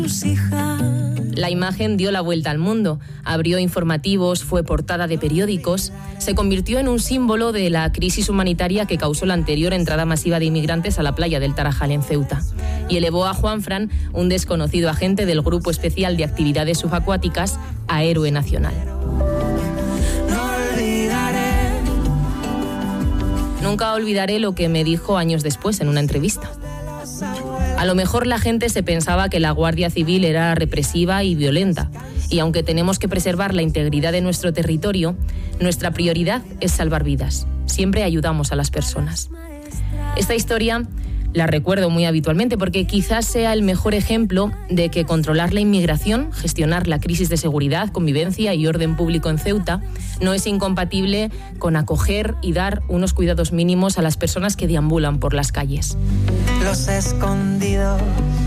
La imagen dio la vuelta al mundo, abrió informativos, fue portada de periódicos, se convirtió en un símbolo de la crisis humanitaria que causó la anterior entrada masiva de inmigrantes a la playa del Tarajal en Ceuta, y elevó a Juanfran, un desconocido agente del Grupo Especial de Actividades Subacuáticas, a héroe nacional. Nunca olvidaré lo que me dijo años después en una entrevista. A lo mejor la gente se pensaba que la Guardia Civil era represiva y violenta, y aunque tenemos que preservar la integridad de nuestro territorio, nuestra prioridad es salvar vidas. Siempre ayudamos a las personas. Esta historia la recuerdo muy habitualmente porque quizás sea el mejor ejemplo de que controlar la inmigración, gestionar la crisis de seguridad, convivencia y orden público en Ceuta no es incompatible con acoger y dar unos cuidados mínimos a las personas que deambulan por las calles. Los escondidos,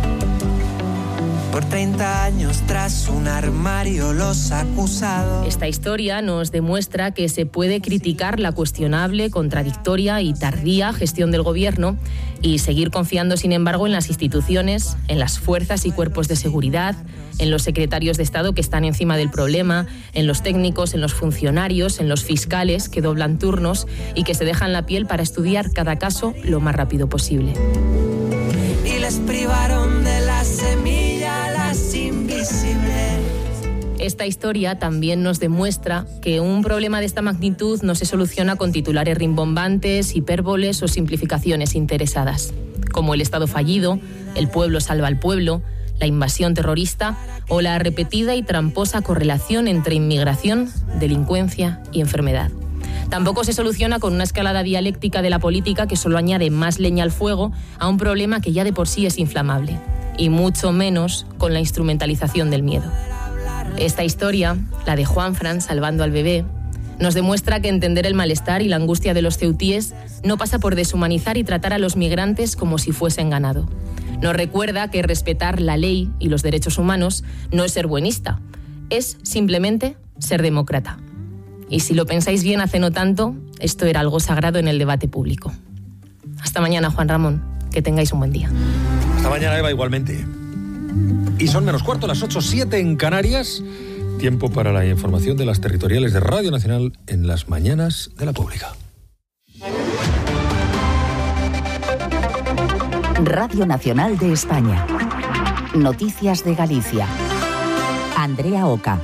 por 30 años tras un armario, los acusados. Esta historia nos demuestra que se puede criticar la cuestionable, contradictoria y tardía gestión del gobierno y seguir confiando, sin embargo, en las instituciones, en las fuerzas y cuerpos de seguridad, en los secretarios de Estado que están encima del problema, en los técnicos, en los funcionarios, en los fiscales que doblan turnos y que se dejan la piel para estudiar cada caso lo más rápido posible. Y les privaron de la semilla las invisibles. Esta historia también nos demuestra que un problema de esta magnitud no se soluciona con titulares rimbombantes, hipérboles o simplificaciones interesadas, como el Estado fallido, el pueblo salva al pueblo, la invasión terrorista o la repetida y tramposa correlación entre inmigración, delincuencia y enfermedad. Tampoco se soluciona con una escalada dialéctica de la política que solo añade más leña al fuego a un problema que ya de por sí es inflamable, y mucho menos con la instrumentalización del miedo. Esta historia, la de Juanfran salvando al bebé, nos demuestra que entender el malestar y la angustia de los ceutíes no pasa por deshumanizar y tratar a los migrantes como si fuesen ganado. Nos recuerda que respetar la ley y los derechos humanos no es ser buenista, es simplemente ser demócrata. Y si lo pensáis bien, hace no tanto, esto era algo sagrado en el debate público. Hasta mañana, Juan Ramón. Que tengáis un buen día. Hasta mañana, Eva, igualmente. Y son menos cuarto, las 8:07 en Canarias. Tiempo para la información de las territoriales de Radio Nacional en las mañanas de la Pública. Radio Nacional de España. Noticias de Galicia. Andrea Oca.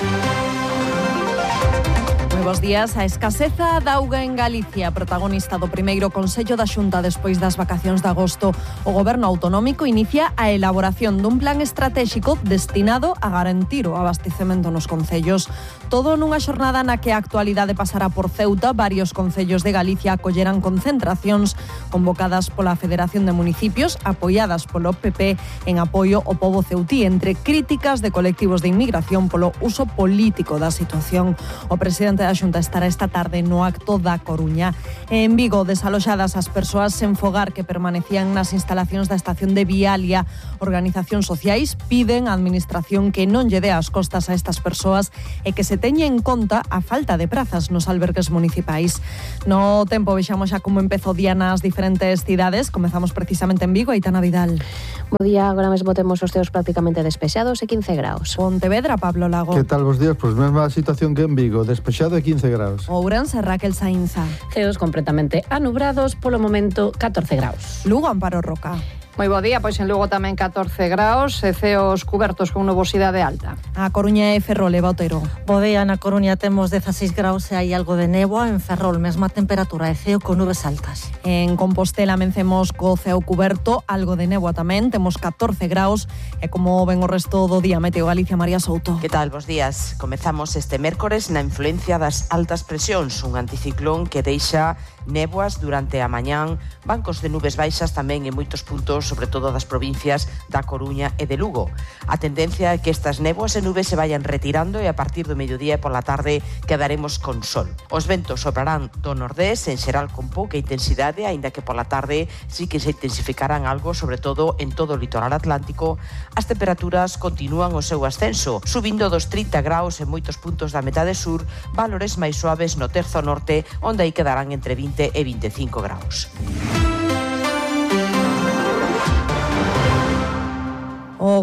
Bos días. A escaseza da auga en Galicia, protagonista do primeiro Consello da Xunta despois das vacacións de agosto. O Goberno autonómico inicia a elaboración dun plan estratégico destinado a garantir o abastecemento nos concellos. Todo nunha xornada na que a actualidade pasará por Ceuta. Varios concellos de Galicia acollerán concentracións convocadas pola Federación de Municipios, apoiadas polo PP en apoio ao pobo ceutí, entre críticas de colectivos de inmigración polo uso político da situación. O presidente da Xunta estará esta tarde no acto da Coruña. En Vigo, desaloxadas as persoas sen fogar que permanecían nas instalacións da estación de Vialia. Organizacións sociais piden á Administración que non lle dé as costas a estas persoas e que se teña en conta a falta de prazas nos albergues municipais. No tempo vexamos xa como empezou o día nas diferentes cidades. Comezamos precisamente en Vigo, Aitana Vidal. Bo día, agora mesmo temos os ceos prácticamente despexados e 15 graus. Pontevedra, Pablo Lago. Que tal vos días? Pois mesma situación que en Vigo, despexado e 15 graus. Ourense, Raquel Sainza. Ceos completamente anubrados, polo momento 14 graus. Lugo, Amparo Roca. Moi bo día, pois en Lugo tamén 14 graus e ceos cubertos con nubosidade alta. A Coruña e Ferrol, Eva Otero. Bo día, na Coruña temos 16 graus e hai algo de néboa. En Ferrol, mesma temperatura e ceo con nubes altas. En Compostela amencemos co ceo cuberto, algo de néboa tamén, temos 14 graus e como ven o resto do día, Meteo Galicia, María Souto. Que tal, bos días? Comezamos este mércores na influencia das altas presións, un anticiclón que deixa néboas durante a mañán, bancos de nubes baixas tamén en moitos puntos, sobre todo das provincias da Coruña e de Lugo. A tendencia é que estas néboas e nubes se vayan retirando e a partir do mediodía e pola tarde quedaremos con sol. Os ventos soprarán do nordés, en xeral con pouca intensidade, aínda que pola tarde sí que se intensificarán algo, sobre todo en todo o litoral atlántico. As temperaturas continúan o seu ascenso, subindo dos 30 graus en moitos puntos da metade sur, valores máis suaves no terzo norte, onde aí quedarán entre 20 e 25 graus. O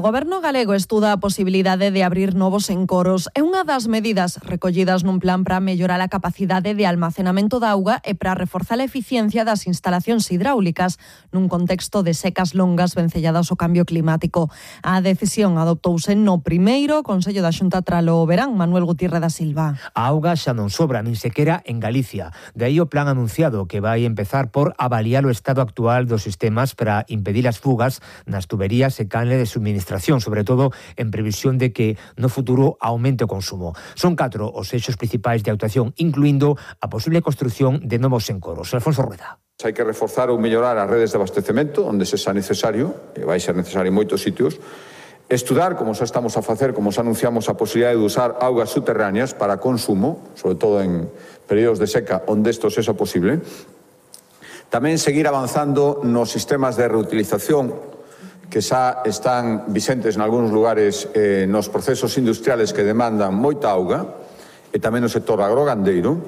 O Goberno galego estuda a posibilidade de abrir novos encoros. É unha das medidas recollidas nun plan para mellorar a capacidade de almacenamento da auga e para reforzar a eficiencia das instalacións hidráulicas nun contexto de secas longas vencelladas ao cambio climático. A decisión adoptouse no primeiro Consello da Xunta tralo verán. Manuel Gutiérrez da Silva. A auga xa non sobra, nin sequera en Galicia. De aí o plan anunciado que vai empezar por avaliar o estado actual dos sistemas para impedir as fugas nas tuberías e canle de suministración, sobre todo en previsión de que no futuro aumente o consumo. Son 4 os eixos principais de actuación, incluindo a posible construción de novos encoros. Alfonso Rueda. Hai que reforzar ou mellorar as redes de abastecemento onde se xa necesario, e vai ser necesario en moitos sitios, estudar, como xa estamos a facer, como xa anunciamos, a posibilidade de usar augas subterráneas para consumo, sobre todo en períodos de seca onde isto sexa posible. Tamén seguir avanzando nos sistemas de reutilización que xa están vixentes en algúns lugares nos procesos industriales que demandan moita auga e tamén no sector agrogandeiro.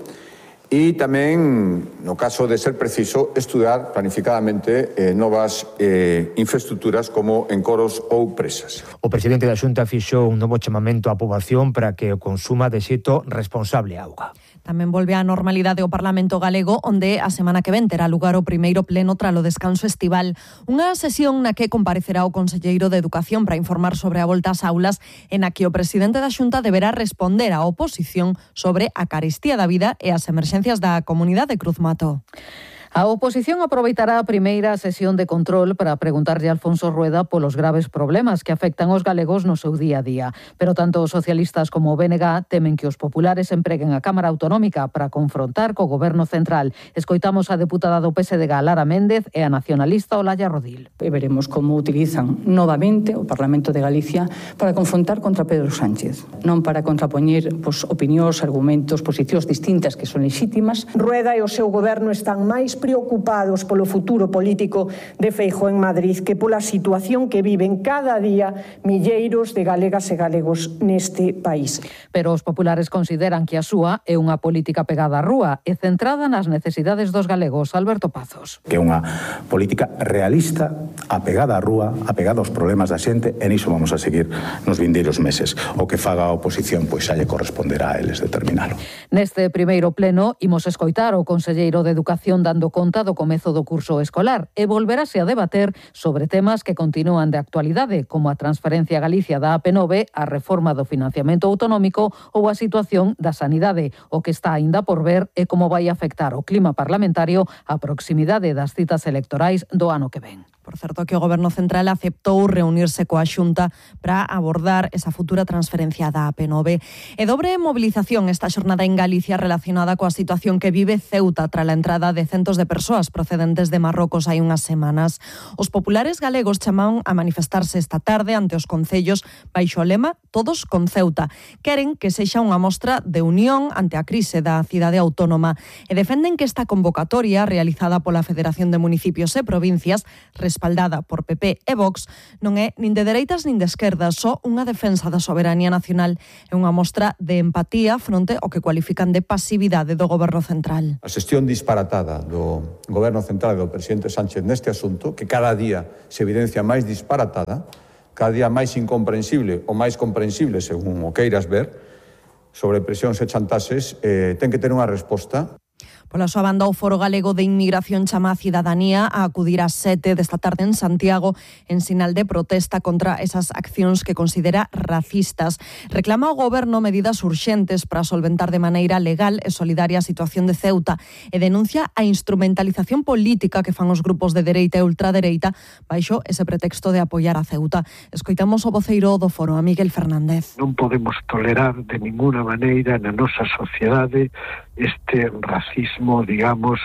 E tamén, no caso de ser preciso, estudar planificadamente novas infraestructuras como encoros ou presas. O presidente da Xunta fixo un novo chamamento á poboación para que consuma de xeito responsable a auga. Tamén volve á normalidade o Parlamento galego, onde a semana que ven terá lugar o primeiro pleno tralo descanso estival. Unha sesión na que comparecerá o conselleiro de Educación para informar sobre a volta ás aulas, e na que o presidente da Xunta deberá responder á oposición sobre a carestía da vida e as emerxencias da comunidade Cruz Mato. A oposición aproveitará a primeira sesión de control para preguntarlle a Alfonso Rueda polos graves problemas que afectan aos galegos no seu día a día. Pero tanto os socialistas como o BNG temen que os populares empreguen a Cámara Autonómica para confrontar co Goberno central. Escoitamos a deputada do PSD Lara Méndez e a nacionalista Olaya Rodil. E veremos como utilizan novamente o Parlamento de Galicia para confrontar contra Pedro Sánchez, non para contrapoñer opinións, argumentos, posicións distintas que son lexítimas. Rueda e o seu goberno están máis preocupados polo futuro político de Feijóo en Madrid que pola situación que viven cada día milleiros de galegas e galegos neste país. Pero os populares consideran que a súa é unha política pegada á rúa e centrada nas necesidades dos galegos. Alberto Pazos. Que é unha política realista, apegada á rúa, apegada aos problemas da xente, e niso vamos a seguir nos vindeiros meses. O que faga a oposición, pois xa lle corresponderá a eles determinalo. Neste primeiro pleno imos escoitar o conselleiro de Educación dando conta do comezo do curso escolar e volverase a debater sobre temas que continúan de actualidade, como a transferencia a Galicia da AP9, a reforma do financiamento autonómico ou a situación da sanidade. O que está aínda por ver é como vai afectar o clima parlamentario a proximidade das citas electorais do ano que ven. Por certo, que o Goberno Central aceptou reunirse coa Xunta para abordar esa futura transferencia da AP9. E dobre mobilización esta xornada en Galicia relacionada coa situación que vive Ceuta tras a entrada de centos de persoas procedentes de Marrocos hai unhas semanas. Os populares galegos chamaron a manifestarse esta tarde ante os concellos baixo o lema Todos con Ceuta. Queren que sexa unha mostra de unión ante a crise da cidade autónoma e defenden que esta convocatoria realizada pola Federación de Municipios e Provincias respaldada por PP e Vox, non é nin de dereitas nin de esquerdas, só unha defensa da soberanía nacional e unha mostra de empatía fronte ao que cualifican de pasividade do Goberno Central. A xestión disparatada do Goberno Central e do presidente Sánchez neste asunto, que cada día se evidencia máis disparatada, cada día máis incomprensible ou máis comprensible, según o queiras ver, sobre presións e chantaxes, ten que ter unha resposta. Pola súa banda, o Foro Galego de Inmigración chama a cidadanía a acudir ás 7 desta tarde en Santiago en sinal de protesta contra esas accións que considera racistas. Reclama ao Goberno medidas urxentes para solventar de maneira legal e solidaria a situación de Ceuta e denuncia a instrumentalización política que fan os grupos de dereita e ultradereita baixo ese pretexto de apoiar a Ceuta. Escoitamos o voceiro do Foro, a Miguel Fernández. Non podemos tolerar de ninguna maneira na nosa sociedade este racismo, digamos,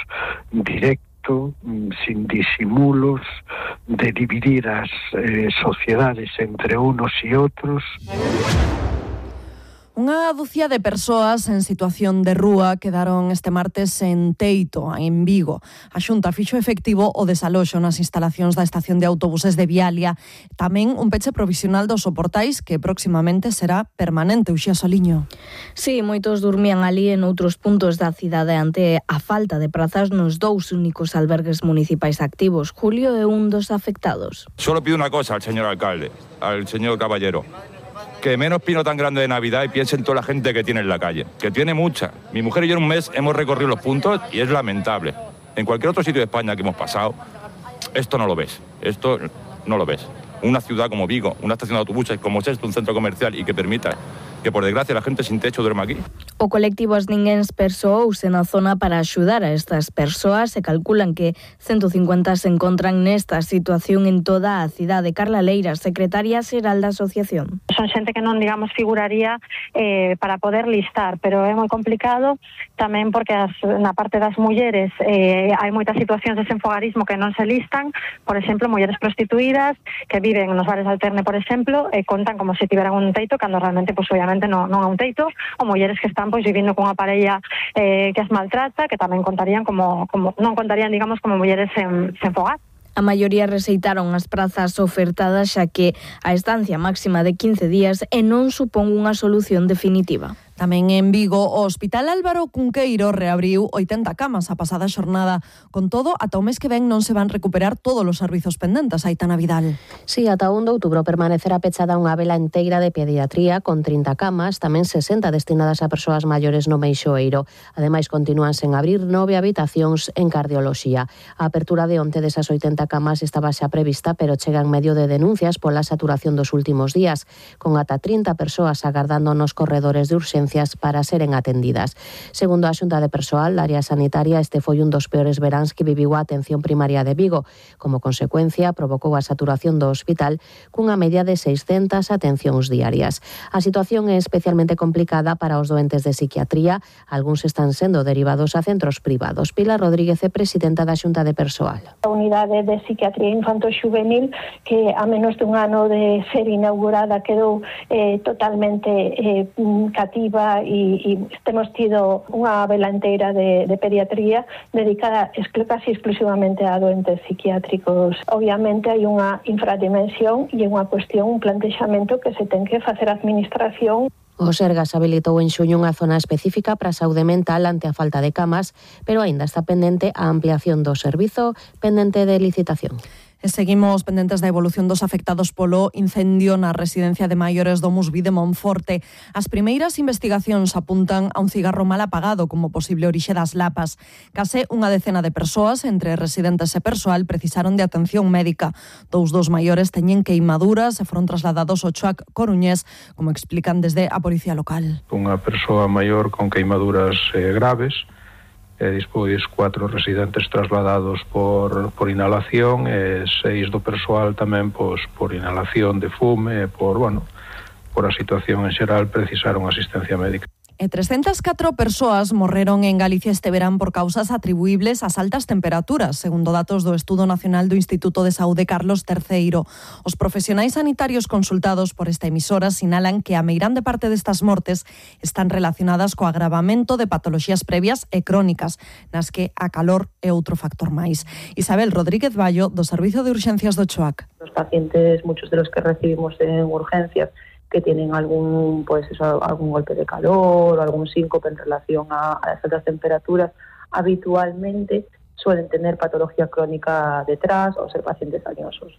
directo, sin disimulos, de dividir as sociedades entre unos e outros. Unha ducia de persoas en situación de rúa quedaron este martes en Teito, en Vigo. A Xunta fixo efectivo o desaloxo nas instalacións da estación de autobuses de Vialia. Tamén un peche provisional dos soportais que próximamente será permanente. Uxía Soliño. Sí, moitos dormían ali en outros puntos da cidade ante a falta de prazas nos dous únicos albergues municipais activos. Julio é un dos afectados. Solo pido una cosa al señor alcalde, al señor Caballero. Que menos pino tan grande de Navidad y piensen toda la gente que tiene en la calle, que tiene mucha. Mi mujer y yo en un mes hemos recorrido los puntos y es lamentable. En cualquier otro sitio de España que hemos pasado, esto no lo ves, esto no lo ves. Una ciudad como Vigo, una estación de autobuses como es esto, un centro comercial y que permita que por desgracia la gente sin techo duerma aquí. O colectivo As Ninguéns persoouse na zona para axudar a estas persoas e calculan que 150 se encontran nesta situación en toda a cidade. Carla Leira, secretaria xeral da asociación. Son xente que non, digamos, figuraría para poder listar, pero é moi complicado tamén porque na parte das mulleres hai moitas situacións de desenfogarismo que non se listan, por exemplo, mulleres prostituídas que viven nos bares alterne, por exemplo, e contan como se tiveran un teito cando realmente, pues, obviamente non é un teito, ou mulleres que están pois vivindo cunha parella que as maltrata, que tamén contarían como non contarían, digamos, como mulleres sen fogar. A maioría rexeitaron as prazas ofertadas xa que a estancia máxima de 15 días e non supón unha solución definitiva. Tamén en Vigo, o Hospital Álvaro Cunqueiro reabriu 80 camas a pasada xornada. Con todo, ata o mes que ven non se van recuperar todos os servizos pendentes. Aitana Vidal. Sí, ata 1 de outubro permanecerá pechada unha vela enteira de pediatría con 30 camas, tamén 60 destinadas a persoas maiores no Meixoeiro. Ademais, continúan sen abrir 9 habitacións en cardioloxía. A apertura de onte desas 80 camas estaba xa prevista, pero chega en medio de denuncias pola saturación dos últimos días, con ata 30 persoas agardando nos corredores de urxencia para seren atendidas. Segundo a Xunta de Persoal da área sanitaria, este foi un dos peores veráns que viviu a atención primaria de Vigo. Como consecuencia, provocou a saturación do hospital cunha media de 600 atencións diarias. A situación é especialmente complicada para os doentes de psiquiatría. Algúns están sendo derivados a centros privados. Pilar Rodríguez é presidenta da Xunta de Persoal. A unidade de psiquiatría infanto-xuvenil, que a menos dun ano de ser inaugurada quedou totalmente cativa, e temos tido unha vela enteira de pediatría dedicada casi exclusivamente a doentes psiquiátricos. Obviamente hai unha infradimensión e unha cuestión, un plantexamento que se ten que facer a administración. O Sergas habilitou en xuño unha zona específica para a saúde mental ante a falta de camas, pero aínda está pendente a ampliación do servizo, pendente de licitación. E seguimos pendentes da evolución dos afectados polo incendio na residencia de maiores do Musví de Monforte. As primeiras investigacións apuntan a un cigarro mal apagado como posible orixe das lapas. Case unha decena de persoas, entre residentes e persoal, precisaron de atención médica. Dous dos maiores teñen queimaduras e foron trasladados ao Chuac coruñés, como explican desde a policía local. Unha persoa maior con queimaduras graves, e despois 4 residentes trasladados por inhalación e 6 do persoal tamén por inhalación de fume e por a situación en xeral precisaron asistencia médica. E 304 persoas morreron en Galicia este verán por causas atribuibles ás altas temperaturas, segundo datos do Estudo Nacional do Instituto de Saúde Carlos III. Os profesionais sanitarios consultados por esta emisora sinalan que a meirande parte destas mortes están relacionadas co agravamento de patoloxías previas e crónicas, nas que a calor é outro factor máis. Isabel Rodríguez Vallo, do Servizo de Urxencias do Choac. Los pacientes, muchos de los que recibimos en urgencias, que tienen algún golpe de calor o algún síncope en relación a las altas temperaturas, habitualmente suelen tener patología crónica detrás o ser pacientes añosos.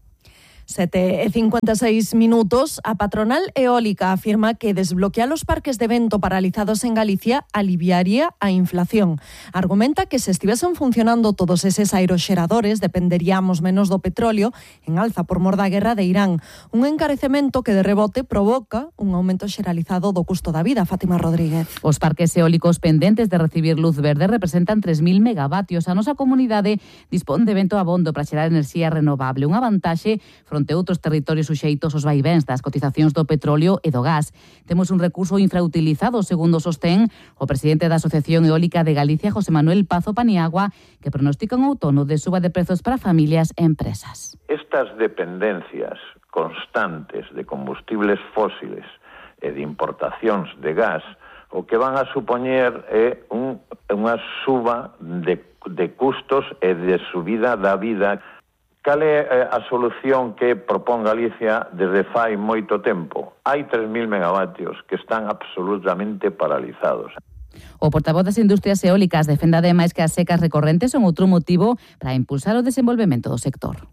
7:56, a patronal eólica afirma que desbloquear os parques de vento paralizados en Galicia aliviaría a inflación. Argumenta que se estivesen funcionando todos eses aeroxeradores dependeríamos menos do petróleo en alza por mor da guerra de Irán. Un encarecemento que de rebote provoca un aumento xeralizado do custo da vida. Fátima Rodríguez. Os parques eólicos pendentes de recibir luz verde representan 3.000 megavatios. A nosa comunidade dispón de vento abondo para xerar enerxía renovable. Unha vantaxe fronte a outros territorios suxeitos aos vaivens das cotizacións do petróleo e do gas. Temos un recurso infrautilizado, segundo sostén o presidente da Asociación Eólica de Galicia, José Manuel Pazo Paniagua, que pronostica un outono de suba de prezos para familias e empresas. Estas dependencias constantes de combustibles fósiles e de importacións de gas, o que van a supoñer é unha suba de custos e de subida da vida. Cal é a solución que propón Galicia desde fai moito tempo? Hai 3.000 megavatios que están absolutamente paralizados. O portavoz das Industrias Eólicas defende ademais que as secas recorrentes son outro motivo para impulsar o desenvolvemento do sector.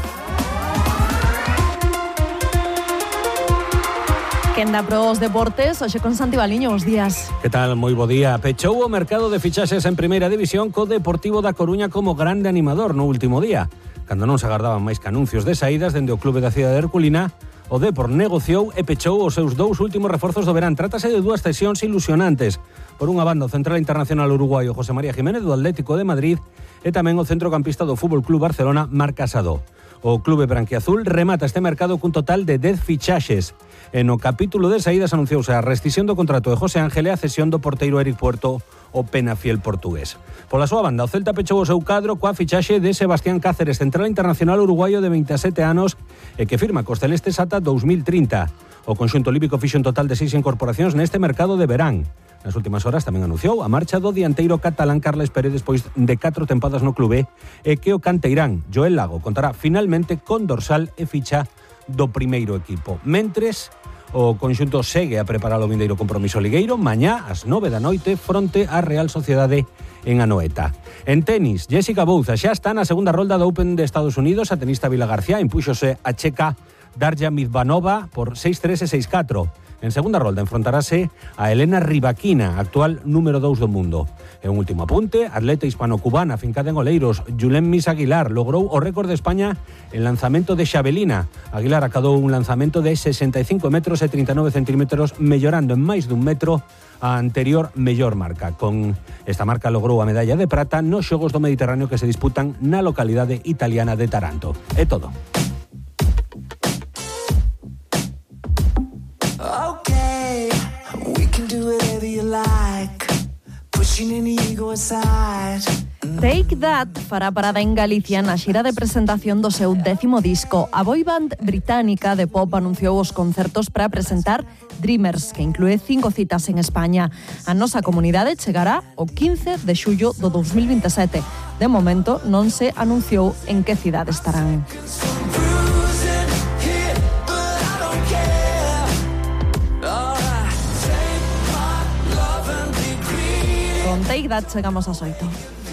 Quenda pros deportes, hoxe con Santi Baliño, bos días. Que tal? Moi bo día. Pechou o mercado de fichaxes en Primeira División co Deportivo da Coruña como grande animador no último día. Cando non se agardaban máis que anuncios de saídas dende o clube da cidade de Herculina, o Depor negociou e pechou os seus 2 últimos reforzos do verán. Trátase de 2 cesións ilusionantes. Por unha banda, o central internacional uruguaio José María Jiménez do Atlético de Madrid e tamén o centrocampista do Fútbol Club Barcelona Marc Casado. O clube branquiazul remata este mercado cun total de 10 fichaxes. En o capítulo de saídas anunciouse a rescisión do contrato de José Ángel e a cesión do porteiro Eric Puerto, o penafiel portugués. Pola súa banda, o Celta pechou o seu cadro coa fichaxe de Sebastián Cáceres, central internacional uruguaio de 27 anos e que firma cos celestes ata 2030. O conxunto líbico fixo un total de 6 incorporacións neste mercado de verán. Nas últimas horas tamén anunciou a marcha do dianteiro catalán Carles Pérez despois de 4 tempadas no clube e que o canteirán Joel Lago contará finalmente con dorsal e ficha do primeiro equipo. Mentres, o conxunto segue a preparar o vindeiro compromiso ligueiro mañá ás 9 da noite fronte á Real Sociedade en Anoeta. En tenis, Jessica Bouza xa está na segunda rolda do Open de Estados Unidos. A tenista Vila García impúxose a checa Darja Mizbanova por 6-3 e 6-4. En segunda rolda enfrontarase a Elena Rivaquina, actual número 2 do mundo. E un último apunte, atleta hispano-cubana fincada en Oleiros, Julen Mis Aguilar, logrou o récord de España en lanzamento de xavelina. Aguilar acadou un lanzamento de 65 metros e 39 centímetros, mellorando en máis dun metro a anterior mellor marca. Con esta marca logrou a medalla de prata nos Xogos do Mediterráneo que se disputan na localidade italiana de Taranto. É todo. Okay, we can do whatever you like. Pushing any ego aside. Take That fará parada en Galicia na xira de presentación do seu 10º disco. A boyband británica de pop anunciou os concertos para presentar Dreamers, que inclúe 5 citas en España. A nosa comunidade chegará o 15 de xullo do 2027. De momento non se anunciou en que cidade estarán. Con Take That chegamos ás 8.